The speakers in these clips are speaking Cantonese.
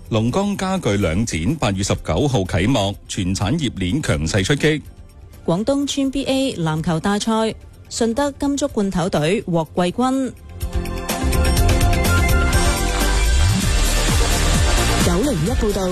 龍崗家具兩展8月19號啟幕，全產業鏈強勢出擊。 廣東村 BA 籃球大賽，順德金竹罐頭隊獲季軍。 901報道。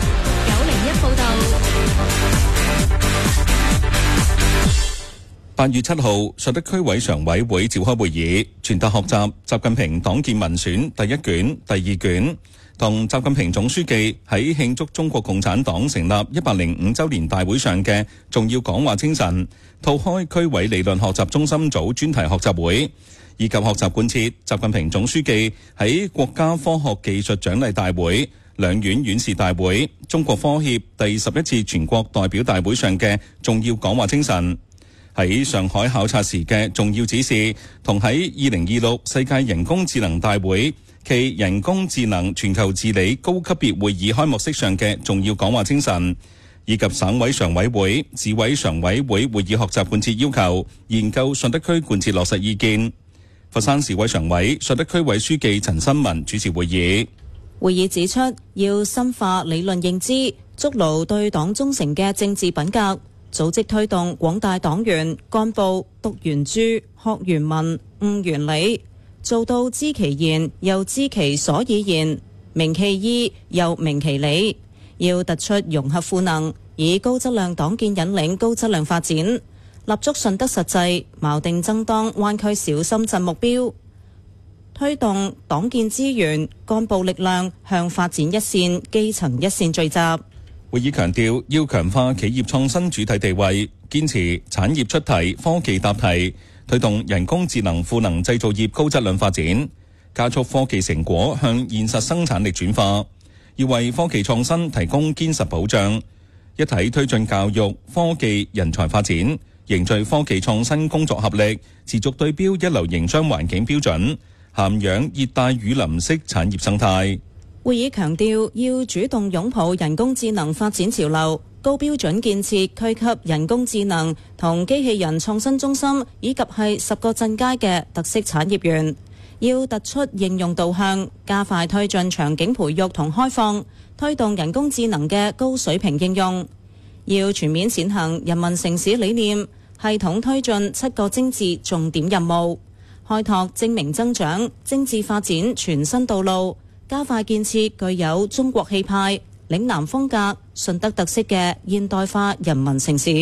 8月7號，順德區委常委會召開會議，傳達學習習近平黨建文選第1卷、第2卷，同習近平總書記喺慶祝中國共產黨成立105週年大會上嘅重要講話精神，套開區委理論學習中心組專題學習會，以及學習貫徹習近平總書記喺國家科學技術獎勵大會、兩院院士大會、中國科協第11次全國代表大會上嘅重要講話精神。喺上海考察時嘅重要指示，同喺2026世界人工智能大會暨人工智能全球治理高級別會議開幕式上嘅重要講話精神，以及省委常委會、市委常委會會議學習貫徹要求，研究順德區貫徹落實意見。佛山市委常委、順德區委書記陳新文主持會議。 會議指出，要深化理論認知，築牢對黨忠誠嘅政治品格，組織推動廣大黨員幹部讀原著、學原文、悟原理，做到知其然又知其所以然，明其義又明其理。要突出融合賦能，以高質量黨建引領高質量發展，立足順德實際，錨定爭當灣區小深圳目標，推動黨建資源、幹部力量向發展一線、基層一線聚集。 會議強調要強化企業創新主體地位，堅持產業出題、科技答題，推動人工智能賦能製造業高質量發展，加速科技成果向現實生產力轉化。要為科技創新提供堅實保障，一體推進教育、科技、人才發展，凝聚科技創新工作合力，持續對標一流營商環境標準，涵養熱帶雨林式產業生態。 會議強調要主動擁抱人工智能發展潮流，高標準建設區級人工智能同機器人創新中心，以及係10個鎮街嘅特色產業園。要突出應用導向，加快推進場景培育同開放，推動人工智能嘅高水平應用。要全面踐行人民城市理念，系統推進7個精緻重點任務，開拓精明增長、精緻發展全新道路。加快建設具有中國氣派、嶺南風格、順德特色嘅現代化人民城市。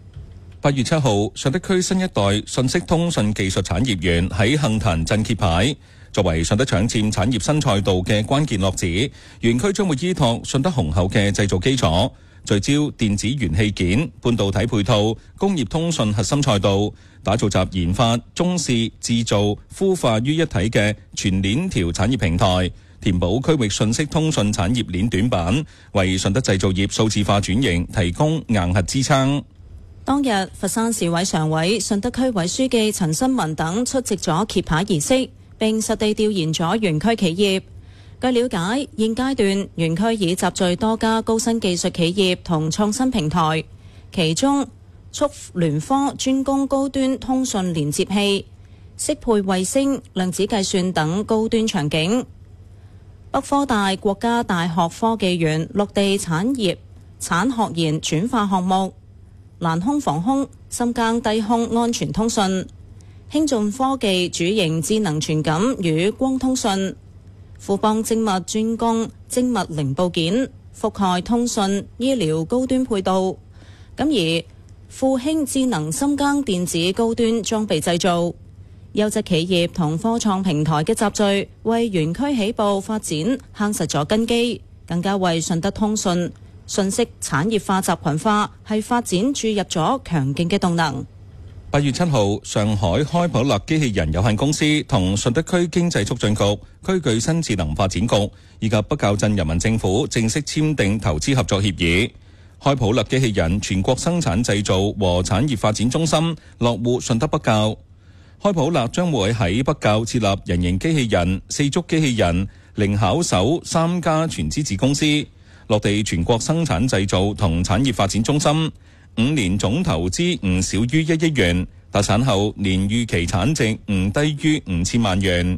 8月7號，順德區新一代信息通訊技術產業園喺杏壇鎮揭牌，作為順德搶佔產業新賽道嘅關鍵落子。園區將會依託順德雄厚嘅製造基礎，聚焦電子元器件、半導體配套、工業通訊核心賽道，打造集研發、中試、製造、孵化於一體嘅全鏈條產業平台，填補區域信息通訊產業鏈短板，為順德製造業數字化轉型提供硬核支撐。 當日，佛山市委常委、順德區委書記陳新文等出席咗揭牌儀式，並實地調研咗園區企業。據了解，現階段園區已集聚多家高新技術企業同創新平台，其中速聯科專攻高端通訊連接器、適配衛星、量子計算等高端場景。北科大國家大學科技園陸地產學研轉化項目，攔空防空、深耕低空安全通訊，興進科技主營智能傳感與光通訊，富邦精密專攻精密零部件，覆蓋通訊、醫療高端配套。咁而富興智能深耕電子高端裝備製造。優質企業同科創平台嘅集聚，為園區起步發展夯實咗根基，更加為順德通訊信息產業化集群化係發展注入咗強勁嘅動能。 8月7號，上海開普勒機器人有限公司同順德區經濟促進局、區域新智能發展局以及北滘鎮人民政府正式簽訂投資合作協議。開普勒機器人全國生產製造和產業發展中心落戶順德北滘。開普勒將會喺北滘設立人形機器人、四足機器人、零巧手3家全資子公司，落地全國生產製造同產業發展中心。5年總投資唔少於1億元，達產後年預期產值唔低於5000萬元。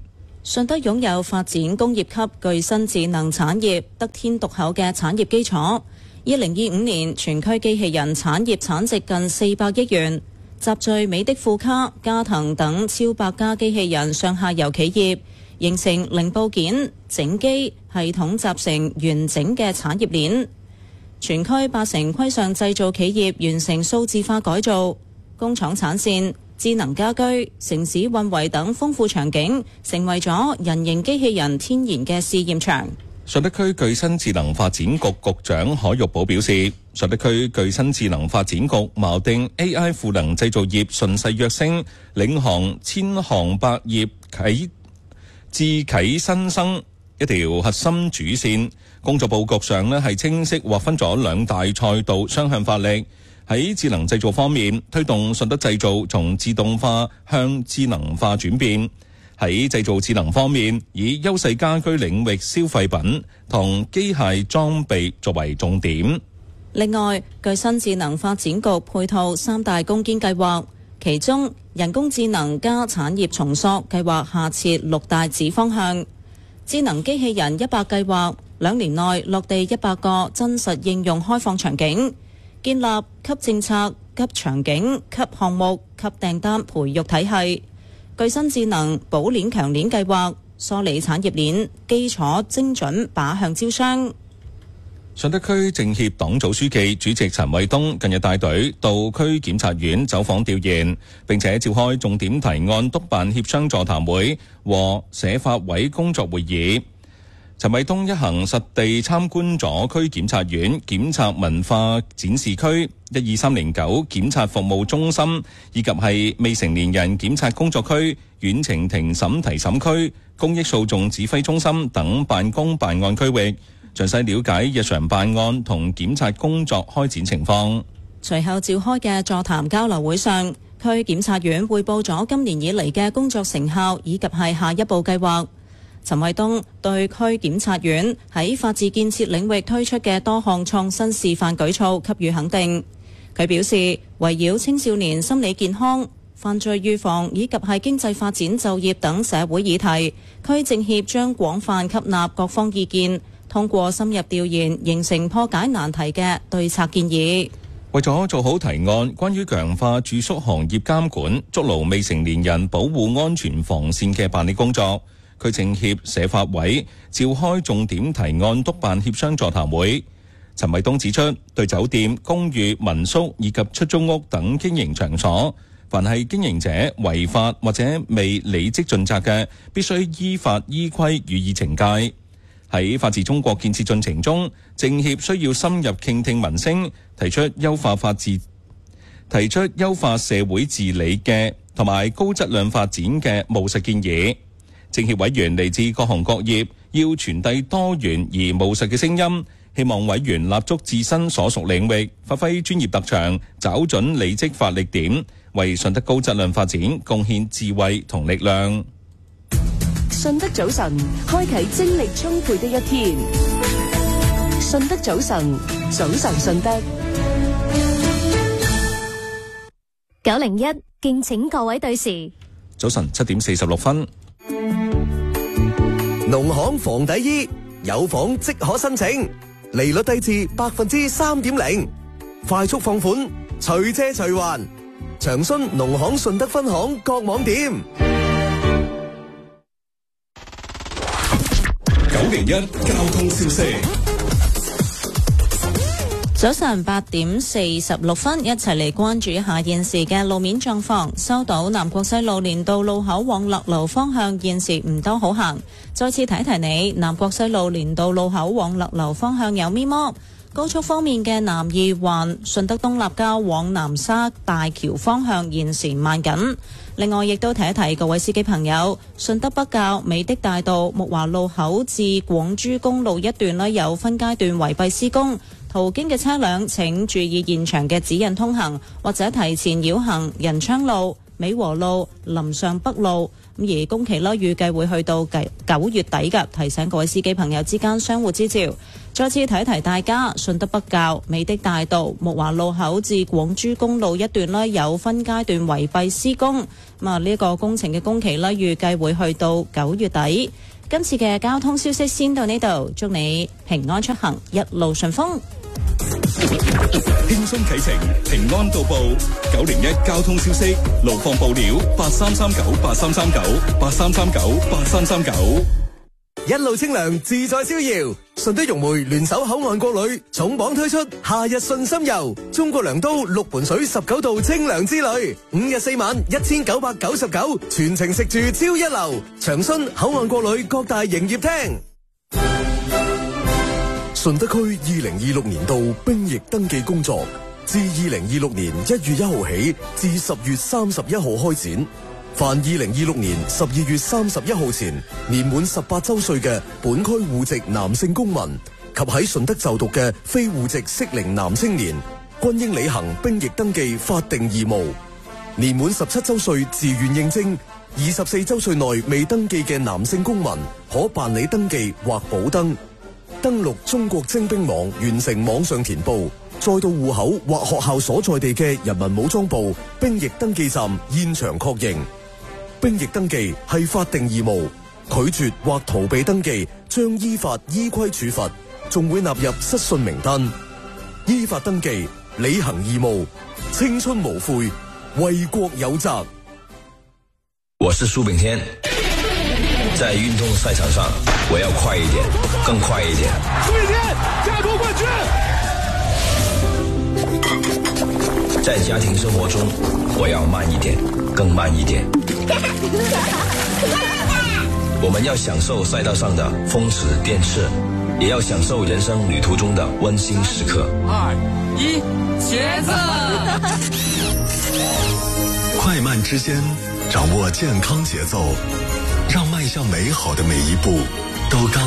順德擁有發展工業級具新智能產業得天獨厚嘅產業基礎。2025年全區機器人產業產值近400億元，集聚美的庫卡、加藤等超百家機器人上下游企業，形成零部件、整機、系統集成完整嘅產業鏈。全區80%規上製造企業完成數字化改造，工廠產線、智能家居、城市運維等豐富場景，成為咗人形機器人天然嘅試驗場。 順德區具新智能發展局局長海玉寶表示，順德區具新智能發展局錨定 AI 賦能製造業順勢躍升，領航千行百業自啟新生一條核心主線。工作佈局上係清晰劃分咗兩大賽道，雙向發力。喺智能製造方面，推動順德製造從自動化向智能化轉變；喺製造智能方面，以優勢家居領域消費品同機械裝備作為重點。 另外，具新智能發展局配套3大攻堅計劃，其中人工智能加產業重塑計劃下設6大子方向，智能機器人100計劃2年內落地100個真實應用開放場景，建立級政策、級場景、級項目、級訂單培育體系。具新智能保鏈強鏈計劃梳理產業鏈，基礎精準靶向招商。 順德區政協黨組書記、主席陳衛東近日帶隊到區檢察院走訪調研，並且召開重點提案督辦協商座談會和社法委工作會議。陳衛東一行實地參觀咗區檢察院、檢察文化展示區、12309檢察服務中心，以及係未成年人檢察工作區、遠程庭審提審區、公益訴訟指揮中心等辦公辦案區域，詳細了解日常辦案同檢察工作開展情況。 隨後召開嘅座談交流會上，區檢察院匯報咗今年以嚟嘅工作成效以及係下一步計劃。陳衛東對區檢察院喺法治建設領域推出嘅多項創新示範舉措給予肯定。佢表示，圍繞青少年心理健康、犯罪預防以及係經濟發展、就業等社會議題，區政協將廣泛吸納各方意見，通過深入調研，形成破解難題嘅對策建議。 為咗做好提案關於強化住宿行業監管、築牢未成年人保護安全防線嘅辦理工作，區政協社法委召開重點提案督辦協商座談會。陳衛東指出，對酒店、公寓、民宿以及出租屋等經營場所，凡係經營者違法或者未履職盡責嘅，必須依法依規予以懲戒。喺法治中國建設進程中，政協需要深入傾聽民聲，提出優化社會治理嘅同埋高質量發展嘅務實建議。政協委員嚟自各行各業，要傳遞多元而務實嘅聲音，希望委員立足自身所屬領域，發揮專業特長，找準履職發力點，為順德高質量發展貢獻智慧同力量。 順德早晨，開啟精力充沛的一天。順德早晨，早晨順德。 901，敬請各位對時。 早晨7點46分。 農行房底衣有房即可申請，利率低至3.0%，快速放款，隨借隨還。詳詢農行順德分行各網店。 901交通消息。 早上8點46分，一齊嚟關注一下現時嘅路面狀況。收到南國西路連道路口往勒流方向現時唔多好行。再次提提你，南國西路連道路口往勒流方向有咪摩。高速方面嘅南二環順德東立交往南沙大橋方向現時慢緊。另外亦都提一提各位司機朋友，順德北滘美的大道木華路口至廣珠公路一段有分階段圍蔽施工，途經嘅車輛請注意現場嘅指引通行，或者提前繞行仁昌路、美和路、林上北路。而工期預計會去到9月底㗎，提醒各位司機朋友之間相互支照。 再次提提大家，順德北滘美的大道木華路口至廣珠公路一段呢，有分階段圍蔽施工，呢個工程嘅工期呢，預計會去到9月底。今次嘅交通消息先到呢度，祝你平安出行，一路順風。 輕鬆啟程，平安到埗。901交通消息，路況報料8339833983398339。 一路清涼，自在逍遙。順德融媒聯手口岸國旅，重磅推出夏日順心遊，中國良都六盤水19度清涼之旅，5日4晚1999，全程食住超一流。詳詢口岸國旅各大營業廳。順德區2026年度兵役登記工作自2026年1月1號起至10月31號開展。凡2026年12月31號前年滿18周歲嘅本區戶籍男性公民及喺順德就讀嘅非戶籍適齡男青年，均應履行兵役登記法定義務。年滿17周歲自願應徵，24周歲內未登記嘅男性公民可辦理登記或補登。登錄中國徵兵網完成網上填報，再到戶口或學校所在地嘅人民武裝部兵役登記站現場確認。兵役登記係法定義務，拒絕或逃避登記將依法依規處罰，仲會納入失信名單。依法登記，履行義務，青春無悔，為國有責。 我是蘇炳添，在運動賽場上，我要快一點，更快一點。蘇炳添，加奪冠軍！在家庭生活中，我要慢一點，更慢一點。我們要享受賽道上的風馳電掣，也要享受人生旅途中的溫馨時刻。2、1，茄子！ 快慢之間，掌握健康節奏，讓邁向美好的每一步都剛